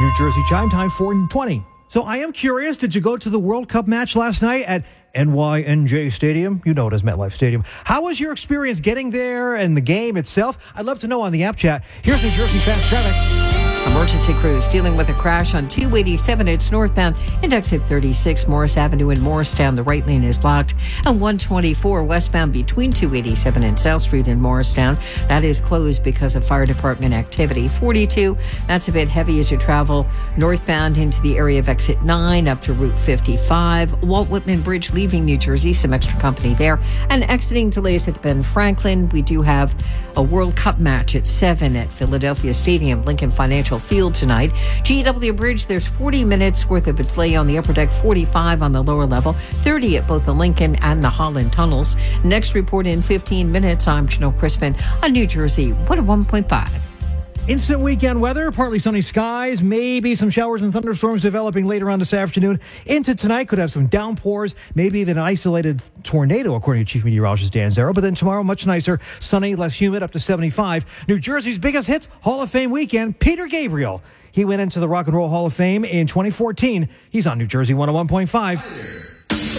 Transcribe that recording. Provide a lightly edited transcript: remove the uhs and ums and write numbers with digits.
New Jersey chime time 4:20. So I am curious, did you go to the World Cup match last night at NYNJ Stadium? You know it as MetLife Stadium. How was your experience getting there and the game itself? I'd love to know on the app chat. Here's New Jersey Fast Traffic. Emergency crews dealing with a crash on 287. It's northbound and exit 36 Morris Avenue in Morristown. The right lane is blocked. And 124 westbound between 287 and South Street in Morristown. That is closed because of fire department activity. 42, that's a bit heavy as you travel northbound into the area of exit 9 up to Route 55. Walt Whitman Bridge leaving New Jersey, some extra company there. And exiting delays at Ben Franklin. We do have a World Cup match at 7 at Philadelphia Stadium, Lincoln Financial Field tonight. GW Bridge, there's 40 minutes worth of a delay on the upper deck, 45 on the lower level, 30 at both the Lincoln and the Holland tunnels. Next report in 15 minutes. I'm Janelle Crispin on New Jersey 101.5. Instant weekend weather, partly sunny skies, maybe some showers and thunderstorms developing later on this afternoon. Into tonight, could have some downpours, maybe even an isolated tornado, according to Chief Meteorologist Dan Zero. But then tomorrow, much nicer, sunny, less humid, up to 75. New Jersey's biggest hits, Hall of Fame weekend, Peter Gabriel. He went into the Rock and Roll Hall of Fame in 2014. He's on New Jersey 101.5.